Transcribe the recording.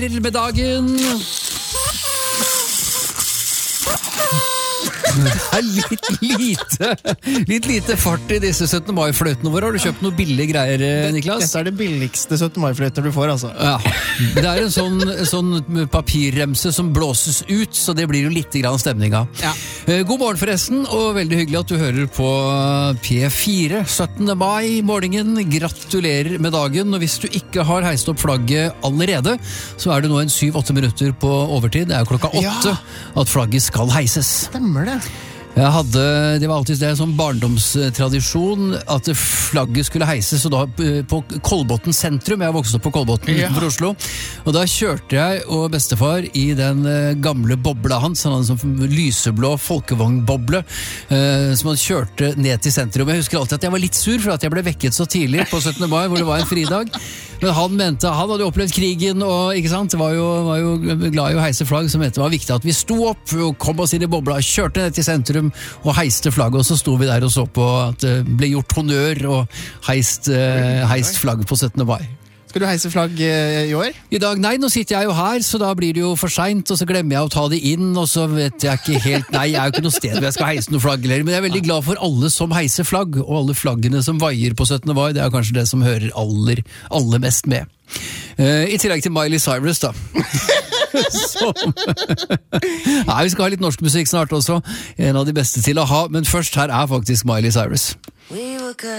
Med dagen. Det er litt lite fart i disse 17. mai-fløtene våre. Har du kjøpt noe billige greier, Niklas? Dette er det billigste 17. mai-fløter du får, altså. Ja, det er en sånn papirremse som blåses ut, så det blir jo litt grann stemning av. Ja. God morgen forresten, og veldig hyggelig at du hører på P4 17. mai morgenen. Gratulerer med dagen, og hvis du ikke har heist opp flagget allerede, så er det nå en 7-8 minutter på overtid. Det er jo klokka 8 at flagget skal heises. Stemmer det. Det var alltid det som barndomstradisjon at flagget skulle heises, og da på Kolbotn sentrum. Jeg vokste opp på Kolbotn utenfor Oslo, og da kjørte jeg og bestefar i den gamle bobla hans. Han hadde en sånn lyseblå folkevognboble som han kjørte ned til sentrum. Jeg husker alltid at jeg var litt sur for at jeg ble vekket så tidlig på 17. mai, hvor det var en fridag. Men han hadde jo opplevd krigen, og ikke sant, var jo glad i å heise flagg, som mente det var viktig at vi sto opp og kom oss inn i bobla, kjørte ned til sentrum og heiste flagget, og så sto vi der og så på at det ble gjort honnør og heist flagget på 17. mai. Skal du heise flagg i år? I dag, nei, nå sitter jeg jo her, så da blir det jo for sent, og så glemmer jeg å ta det inn, og så vet jeg ikke helt, nei, jeg er jo ikke noe sted hvor jeg skal heise noe flagg, men jeg er veldig glad for alle som heiser flagg, og alle flaggene som vaier på 17. mai, det er kanskje det som hører aller mest med. I tillegg til Miley Cyrus, da. Nei, vi skal ha litt norsk musikk snart også. En av de beste til å ha, men først her er faktisk Miley Cyrus.